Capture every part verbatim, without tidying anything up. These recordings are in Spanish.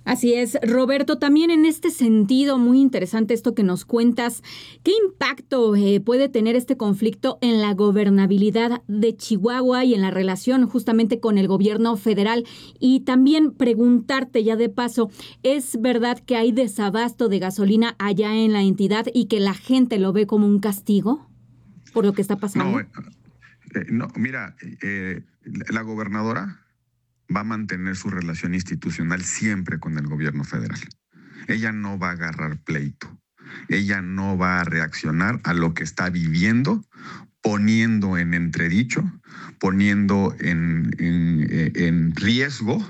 Así es, Roberto, también en este sentido, muy interesante esto que nos cuentas. ¿Qué impacto eh, puede tener este conflicto en la gobernabilidad de Chihuahua y en la relación justamente con el gobierno federal? Y también preguntarte ya de paso, ¿es verdad que hay desabasto de gasolina allá en la entidad y que la gente lo ve como un castigo por lo que está pasando? No, eh, no mira, eh, la gobernadora va a mantener su relación institucional siempre con el gobierno federal. Ella no va a agarrar pleito. Ella no va a reaccionar a lo que está viviendo, poniendo en entredicho, poniendo en, en, en riesgo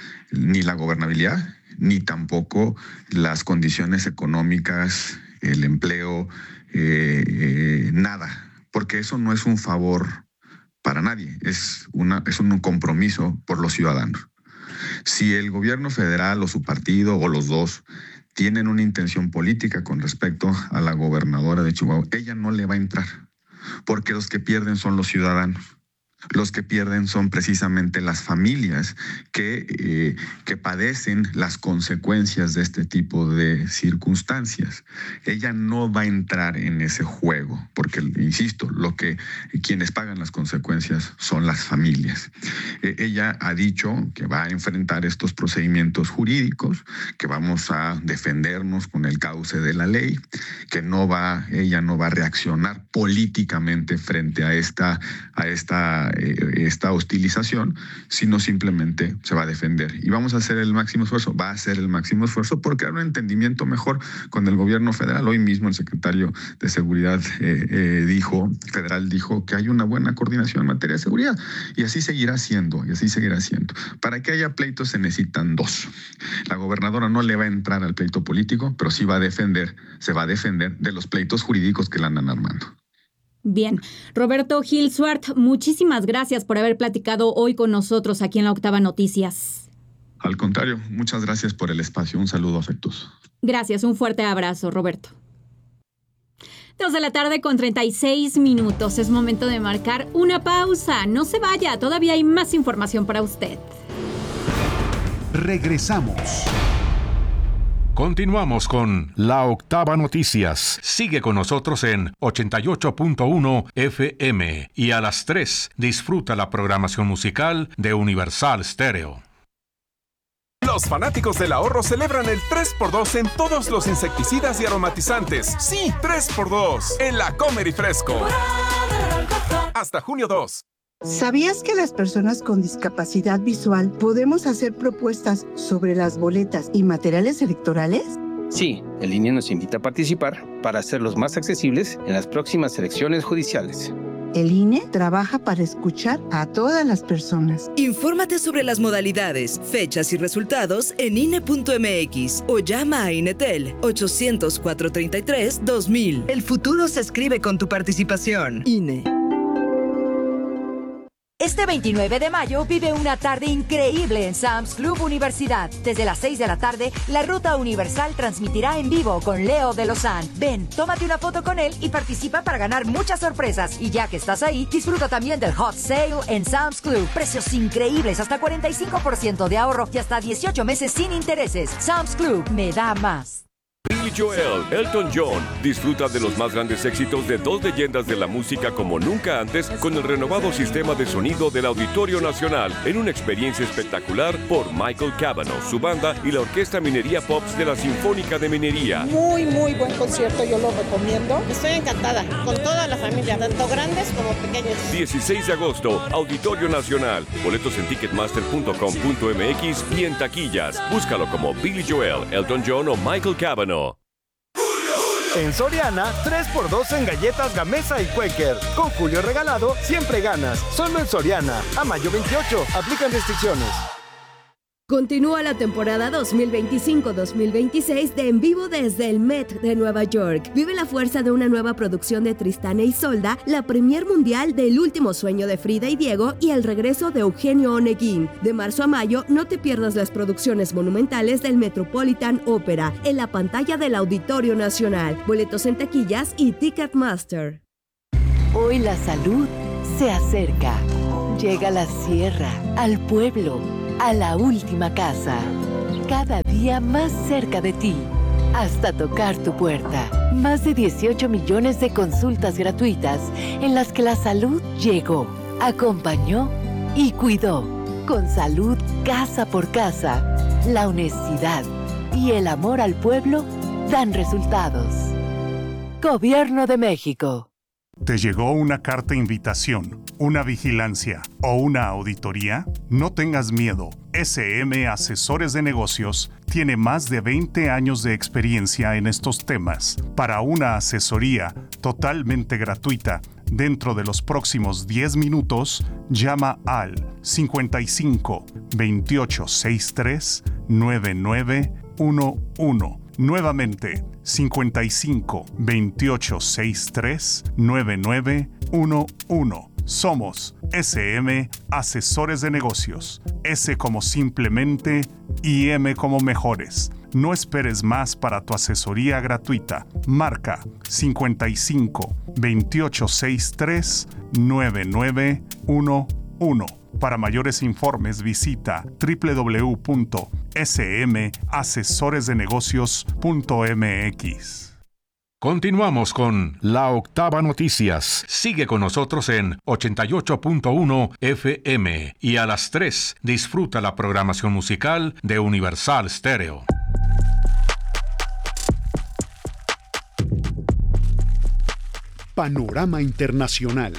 ni la gobernabilidad, ni tampoco las condiciones económicas, el empleo, eh, eh, nada. Porque eso no es un favor para nadie, es, una, es un compromiso por los ciudadanos. Si el gobierno federal o su partido o los dos tienen una intención política con respecto a la gobernadora de Chihuahua, ella no le va a entrar, porque los que pierden son los ciudadanos. Los que pierden son precisamente las familias que, eh, que padecen las consecuencias de este tipo de circunstancias. Ella no va a entrar en ese juego, porque, insisto, lo que quienes pagan las consecuencias son las familias. Eh, ella ha dicho que va a enfrentar estos procedimientos jurídicos, que vamos a defendernos con el cauce de la ley, que no va, ella no va a reaccionar políticamente frente a esta, a esta esta hostilización, sino simplemente se va a defender. Y vamos a hacer el máximo esfuerzo, va a hacer el máximo esfuerzo por crear un entendimiento mejor con el gobierno federal. Hoy mismo el secretario de Seguridad eh, eh, dijo, federal dijo que hay una buena coordinación en materia de seguridad, y así seguirá siendo, y así seguirá siendo. Para que haya pleitos se necesitan dos. La gobernadora no le va a entrar al pleito político, pero sí va a defender, se va a defender de los pleitos jurídicos que la andan armando. Bien, Roberto Gil Suart, muchísimas gracias por haber platicado hoy con nosotros aquí en La Octava Noticias. Al contrario, muchas gracias por el espacio. Un saludo afectuoso. Gracias, un fuerte abrazo, Roberto. Dos de la tarde con treinta y seis minutos. Es momento de marcar una pausa. No se vaya, todavía hay más información para usted. Regresamos. Continuamos con La Octava Noticias. Sigue con nosotros en ochenta y ocho punto uno F M y a las tres disfruta la programación musical de Universal Stereo. Los fanáticos del ahorro celebran el tres por dos en todos los insecticidas y aromatizantes. Sí, tres por dos en la Comer y Fresco. Hasta junio dos. ¿Sabías que las personas con discapacidad visual podemos hacer propuestas sobre las boletas y materiales electorales? Sí, el I N E nos invita a participar para hacerlos más accesibles en las próximas elecciones judiciales. El I N E trabaja para escuchar a todas las personas. Infórmate sobre las modalidades, fechas y resultados en I N E punto M X o llama a INETEL ochocientos, cuatrocientos treinta y tres, dos mil. El futuro se escribe con tu participación. I N E. Este veintinueve de mayo vive una tarde increíble en Sam's Club Universidad. Desde las seis de la tarde, la Ruta Universal transmitirá en vivo con Leo de Lozán. Ven, tómate una foto con él y participa para ganar muchas sorpresas. Y ya que estás ahí, disfruta también del Hot Sale en Sam's Club. Precios increíbles, hasta cuarenta y cinco por ciento de ahorro y hasta dieciocho meses sin intereses. Sam's Club, me da más. Billy Joel, Elton John, disfruta de los más grandes éxitos de dos leyendas de la música como nunca antes con el renovado sistema de sonido del Auditorio Nacional en una experiencia espectacular por Michael Cavanaugh, su banda y la Orquesta Minería Pops de la Sinfónica de Minería. Muy, muy buen concierto, yo lo recomiendo. Estoy encantada, con toda la familia, tanto grandes como pequeños. dieciséis de agosto, Auditorio Nacional. Boletos en ticketmaster punto com punto m x y en taquillas. Búscalo como Billy Joel, Elton John o Michael Cavanaugh. En Soriana, tres por dos en galletas Gamesa y Quaker. Con Julio regalado, siempre ganas. Solo en Soriana. A mayo veintiocho. Aplican restricciones. Continúa la temporada dos mil veinticinco dos mil veintiséis de En Vivo desde el Met de Nueva York. Vive la fuerza de una nueva producción de Tristán e Isolda, la premier mundial del Último Sueño de Frida y Diego y el regreso de Eugenio Oneguín. De marzo a mayo, no te pierdas las producciones monumentales del Metropolitan Opera en la pantalla del Auditorio Nacional. Boletos en taquillas y Ticketmaster. Hoy la salud se acerca. Llega a la sierra, al pueblo, a la última casa. cada día más cerca de ti, hasta tocar tu puerta. Más de dieciocho millones de consultas gratuitas en las que la salud llegó, acompañó y cuidó. Con salud casa por casa, la honestidad y el amor al pueblo dan resultados. Gobierno de México. ¿Te llegó una carta invitación, una vigilancia o una auditoría? No tengas miedo. S M Asesores de Negocios tiene más de veinte años de experiencia en estos temas. Para una asesoría totalmente gratuita, dentro de los próximos diez minutos, llama al cincuenta y cinco, veintiocho sesenta y tres, noventa y nueve once. Nuevamente, cincuenta y cinco, veintiocho sesenta y tres, noventa y nueve once. Somos S M Asesores de Negocios. S como simplemente y M como mejores. No esperes más para tu asesoría gratuita. Marca cincuenta y cinco, veintiocho sesenta y tres, noventa y nueve once. Para mayores informes visita doble u doble u doble u punto s m asesores de negocios punto m x. Continuamos con La Octava Noticias. Sigue con nosotros en ochenta y ocho punto uno F M y a las tres disfruta la programación musical de Universal Stereo. Panorama Internacional.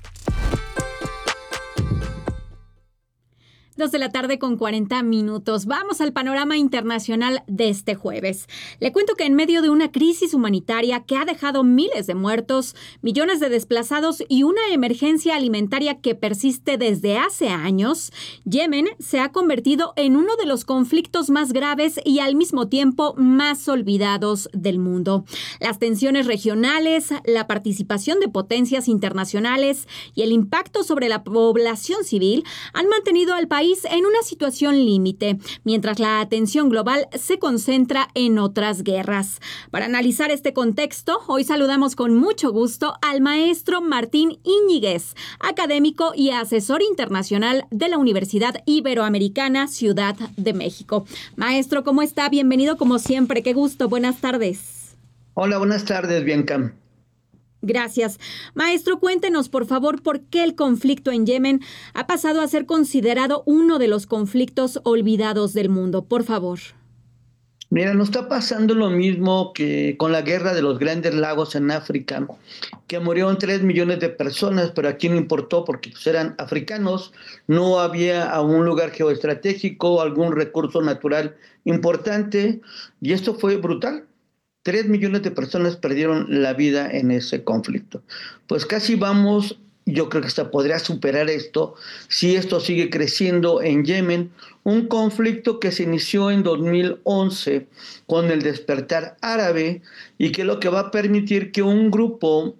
Dos de la tarde con cuarenta minutos. Vamos al panorama internacional de este jueves. Le cuento que en medio de una crisis humanitaria que ha dejado miles de muertos, millones de desplazados y una emergencia alimentaria que persiste desde hace años, Yemen se ha convertido en uno de los conflictos más graves y al mismo tiempo más olvidados del mundo. Las tensiones regionales, la participación de potencias internacionales y el impacto sobre la población civil han mantenido al país en una situación límite, mientras la atención global se concentra en otras guerras. Para analizar este contexto, hoy saludamos con mucho gusto al maestro Martín Íñiguez, académico y asesor internacional de la Universidad Iberoamericana Ciudad de México. Maestro, ¿cómo está? Bienvenido como siempre. Qué gusto. Buenas tardes. Hola, buenas tardes, Bianca. Gracias. Maestro, cuéntenos, por favor, por qué el conflicto en Yemen ha pasado a ser considerado uno de los conflictos olvidados del mundo. Por favor. Mira, nos está pasando lo mismo que con la guerra de los Grandes Lagos en África, que murieron tres millones de personas, pero aquí no importó porque pues, eran africanos, no había un lugar geoestratégico, algún recurso natural importante, y esto fue brutal. Tres millones de personas perdieron la vida en ese conflicto. Pues casi vamos, yo creo que hasta podría superar esto, si esto sigue creciendo en Yemen, un conflicto que se inició en dos mil once con el despertar árabe y que lo que va a permitir que un grupo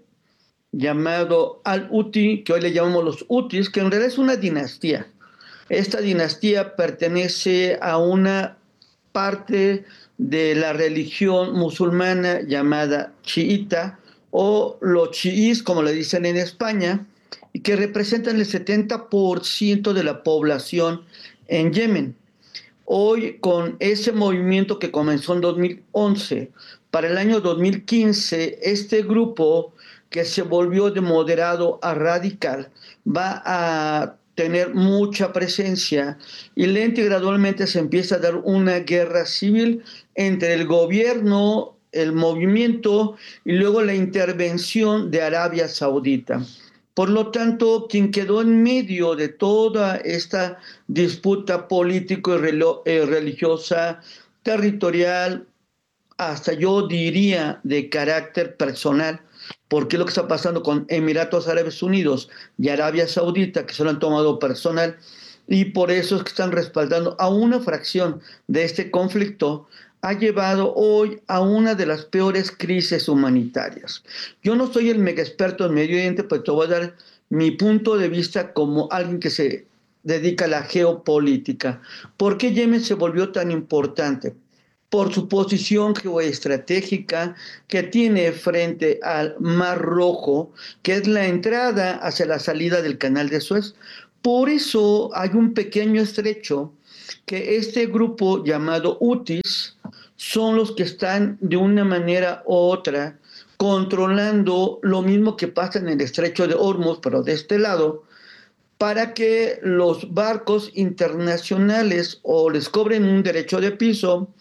llamado Al-Houthi, que hoy le llamamos los Houthis, que en realidad es una dinastía. Esta dinastía pertenece a una parte de la religión musulmana llamada chiita o los chiís, como le dicen en España, y que representan el setenta por ciento de la población en Yemen. Hoy, con ese movimiento que comenzó en dos mil once, para el año dos mil quince, este grupo que se volvió de moderado a radical va a tener mucha presencia y lenta y gradualmente se empieza a dar una guerra civil entre el gobierno, el movimiento y luego la intervención de Arabia Saudita. Por lo tanto, quien quedó en medio de toda esta disputa político y religiosa, territorial, hasta yo diría de carácter personal, porque lo que está pasando con Emiratos Árabes Unidos y Arabia Saudita, que se lo han tomado personal, y por eso es que están respaldando a una fracción de este conflicto, ha llevado hoy a una de las peores crisis humanitarias. Yo no soy el mega experto en Medio Oriente, pero te voy a dar mi punto de vista como alguien que se dedica a la geopolítica. ¿Por qué Yemen se volvió tan importante? Por su posición geoestratégica que tiene frente al Mar Rojo, que es la entrada hacia la salida del Canal de Suez. Por eso hay un pequeño estrecho que este grupo llamado Houthis son los que están de una manera u otra controlando lo mismo que pasa en el estrecho de Hormuz, pero de este lado, para que los barcos internacionales o les cobren un derecho de piso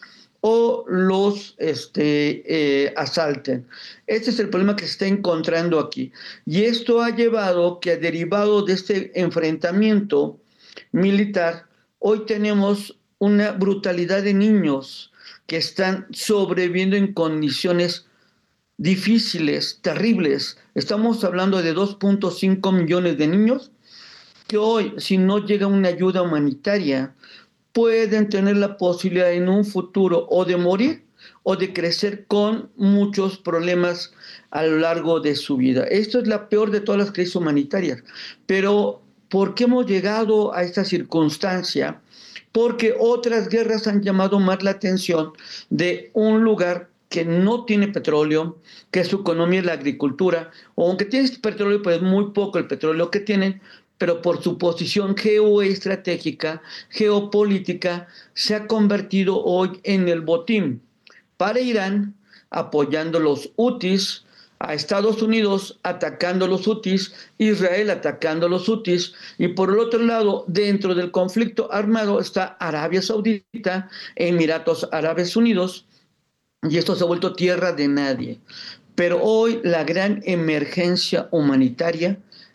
o los este, eh, asalten. Este es el problema que se está encontrando aquí. Y esto ha llevado que, derivado de este enfrentamiento militar, hoy tenemos una brutalidad de niños que están sobreviviendo en condiciones difíciles, terribles. Estamos hablando de dos punto cinco millones de niños que hoy, si no llega una ayuda humanitaria, pueden tener la posibilidad en un futuro o de morir o de crecer con muchos problemas a lo largo de su vida. Esto es la peor de todas las crisis humanitarias. Pero, ¿por qué hemos llegado a esta circunstancia? Porque otras guerras han llamado más la atención de un lugar que no tiene petróleo, que su economía es la agricultura, o aunque tiene petróleo, pues es muy poco el petróleo que tienen, pero por su posición geoestratégica, geopolítica, se ha convertido hoy en el botín para Irán, apoyando los Houthis, a Estados Unidos atacando a los Houthis, Israel atacando a los Houthis, y por el otro lado, dentro del conflicto armado está Arabia Saudita, Emiratos Árabes Unidos, y esto se ha vuelto tierra de nadie. Pero hoy la gran emergencia humanitaria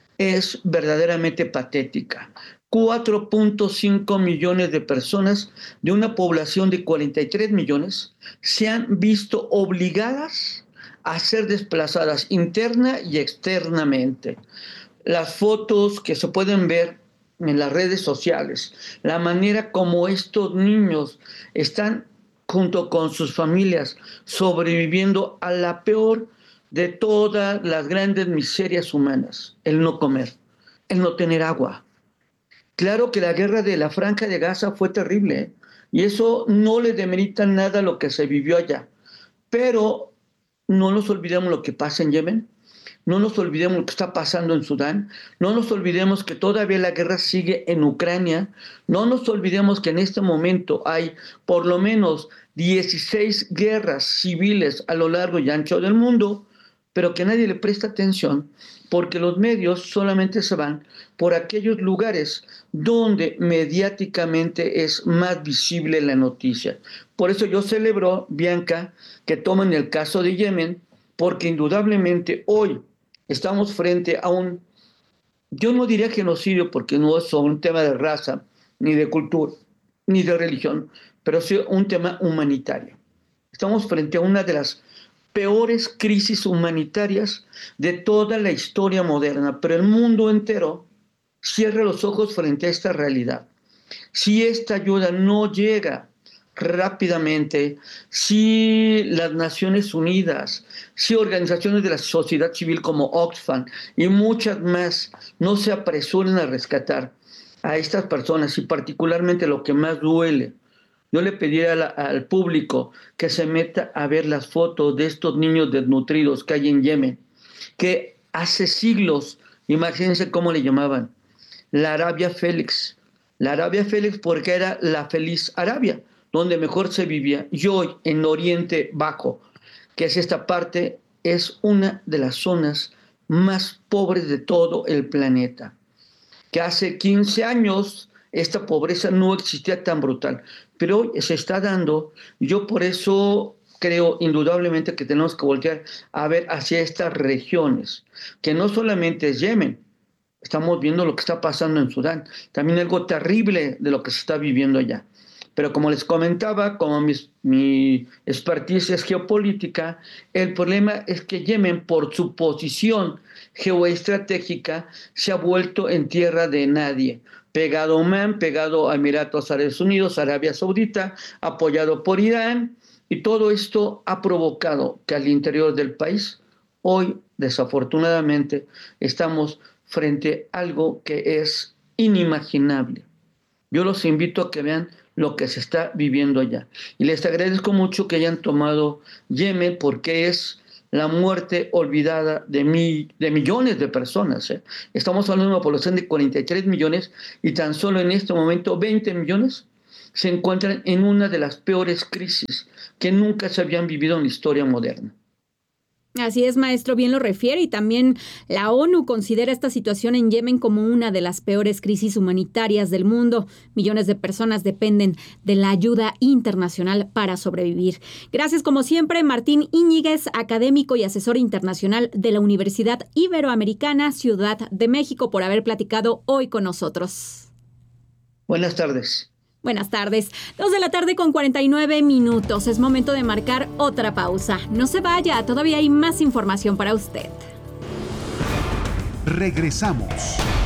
es verdaderamente patética. cuatro punto cinco millones de personas de una población de cuarenta y tres millones se han visto obligadas a ser desplazadas interna y externamente. Las fotos que se pueden ver en las redes sociales, la manera como estos niños están junto con sus familias sobreviviendo a la peor de todas las grandes miserias humanas, el no comer, el no tener agua. Claro que la guerra de la Franja de Gaza fue terrible, ¿eh? Y eso no le demerita nada lo que se vivió allá. Pero no nos olvidemos lo que pasa en Yemen, no nos olvidemos lo que está pasando en Sudán, no nos olvidemos que todavía la guerra sigue en Ucrania, no nos olvidemos que en este momento hay por lo menos dieciséis guerras civiles a lo largo y ancho del mundo, pero que nadie le presta atención porque los medios solamente se van por aquellos lugares donde mediáticamente es más visible la noticia. Por eso yo celebro, Bianca, que tomen el caso de Yemen, porque indudablemente hoy estamos frente a un, yo no diría genocidio porque no es un tema de raza, ni de cultura, ni de religión, pero sí un tema humanitario. Estamos frente a una de las peores crisis humanitarias de toda la historia moderna, pero el mundo entero cierra los ojos frente a esta realidad. Si esta ayuda no llega rápidamente, si las Naciones Unidas, si organizaciones de la sociedad civil como Oxfam y muchas más no se apresuran a rescatar a estas personas, y particularmente lo que más duele, yo le pediría a la, al público que se meta a ver las fotos de estos niños desnutridos que hay en Yemen, que hace siglos, imagínense cómo le llamaban, la Arabia Félix, la Arabia Félix porque era la feliz Arabia, donde mejor se vivía, y hoy en Oriente Bajo, que es esta parte, es una de las zonas más pobres de todo el planeta, que hace quince años esta pobreza no existía tan brutal, pero hoy se está dando. Yo por eso creo indudablemente que tenemos que voltear a ver hacia estas regiones, que no solamente es Yemen, estamos viendo lo que está pasando en Sudán, también algo terrible de lo que se está viviendo allá. Pero como les comentaba, como mi, mi expertise es geopolítica, el problema es que Yemen, por su posición geoestratégica, se ha vuelto en tierra de nadie. Pegado a Omán, pegado a Emiratos Árabes Unidos, Arabia Saudita, apoyado por Irán, y todo esto ha provocado que al interior del país, hoy, desafortunadamente, estamos frente a algo que es inimaginable. Yo los invito a que vean lo que se está viviendo allá. Y les agradezco mucho que hayan tomado Yemen, porque es la muerte olvidada de, mi, de millones de personas. ¿eh? Estamos hablando de una población de cuarenta y tres millones y tan solo en este momento veinte millones se encuentran en una de las peores crisis que nunca se habían vivido en la historia moderna. Así es, maestro, bien lo refiere, y también la ONU considera esta situación en Yemen como una de las peores crisis humanitarias del mundo. Millones de personas dependen de la ayuda internacional para sobrevivir. Gracias, como siempre, Martín Íñiguez, académico y asesor internacional de la Universidad Iberoamericana, Ciudad de México, por haber platicado hoy con nosotros. Buenas tardes. Buenas tardes. Dos de la tarde con cuarenta y nueve minutos. Es momento de marcar otra pausa. No se vaya, todavía hay más información para usted. Regresamos.